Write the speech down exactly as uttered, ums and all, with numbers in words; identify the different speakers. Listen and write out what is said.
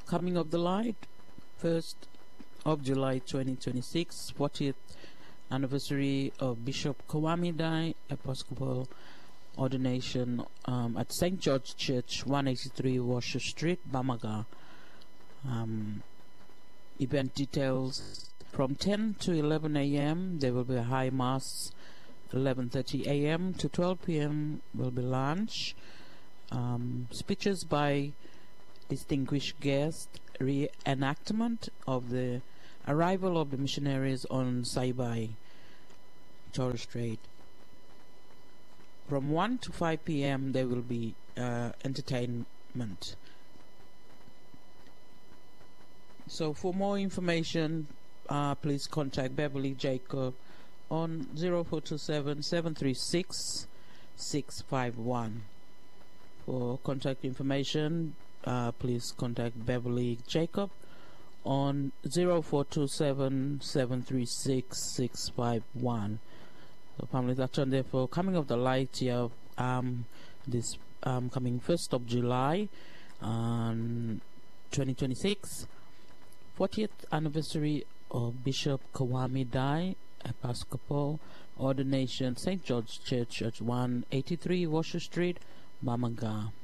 Speaker 1: Coming of the Light, first of July twenty twenty-six, fortieth anniversary of Bishop Kwame Dye Episcopal ordination um, at Saint George Church, one eighty-three Washer Street, Bamaga. Um, event details from ten to eleven a m There will be a high mass. eleven thirty a m to twelve p m will be lunch. Um, speeches by distinguished guests, reenactment of the arrival of the missionaries on Saibai, Torres Strait. From one to five p m there will be uh, entertainment. So for more information, uh, please contact Beverly Jacob on zero four two seven, seven three six, six five one. For contact information, uh, please contact Beverly Jacob on zero four two seven, seven three six, six five one. So family, that's on there for Coming of the Light here, um, this um, coming first of July um, twenty twenty-six, fortieth anniversary of Bishop Kwame Dye Episcopal ordination, Saint George Church at one eighty-three Washer Street, Bamaga.